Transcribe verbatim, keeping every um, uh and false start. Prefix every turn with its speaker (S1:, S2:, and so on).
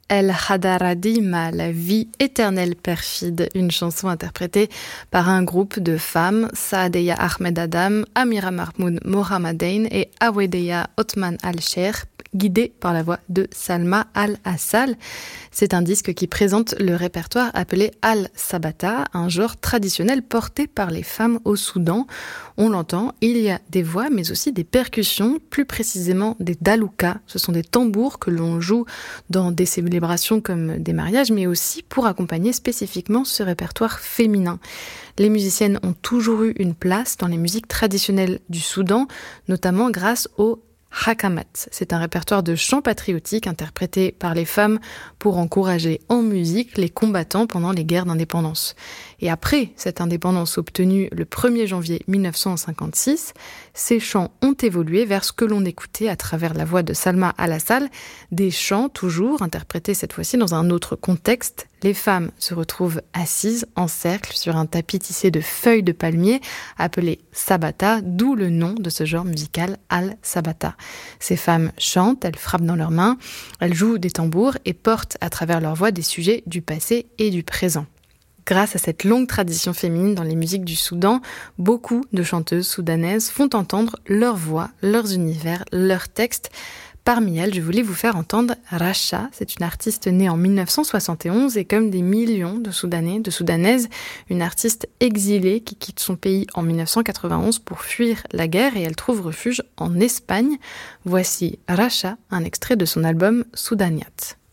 S1: El Hadaradima, la vie éternelle perfide, une chanson interprétée par un groupe de femmes, Saadeya Ahmed Adam, Amira Mahmoud Mohammedain et Awedeya Othman Al-Sher, guidée par la voix de Salma Al-Assal. C'est un disque qui présente le répertoire appelé Al-Sabata, un genre traditionnel porté par les femmes au Soudan. On l'entend, il y a des voix mais aussi des percussions, plus précisément des daloukas. Ce sont des tambours que l'on joue dans des célébrations comme des mariages, mais aussi pour accompagner spécifiquement ce répertoire féminin. Les musiciennes ont toujours eu une place dans les musiques traditionnelles du Soudan, notamment grâce au Hakamat. C'est un répertoire de chants patriotiques interprétés par les femmes pour encourager en musique les combattants pendant les guerres d'indépendance. Et après cette indépendance obtenue le premier janvier mille neuf cent cinquante-six, ces chants ont évolué vers ce que l'on écoutait à travers la voix de Salma Al-Assal, des chants toujours interprétés cette fois-ci dans un autre contexte. Les femmes se retrouvent assises en cercle sur un tapis tissé de feuilles de palmier appelé sabata, d'où le nom de ce genre musical Al-Sabata. Ces femmes chantent, elles frappent dans leurs mains, elles jouent des tambours et portent à travers leur voix des sujets du passé et du présent. Grâce à cette longue tradition féminine dans les musiques du Soudan, beaucoup de chanteuses soudanaises font entendre leur voix, leurs univers, leurs textes. Parmi elles, je voulais vous faire entendre Rasha. C'est une artiste née en mille neuf cent soixante et onze et comme des millions de Soudanais, de Soudanaises, une artiste exilée qui quitte son pays en mille neuf cent quatre-vingt-onze pour fuir la guerre et elle trouve refuge en Espagne. Voici Rasha, un extrait de son album Soudaniat.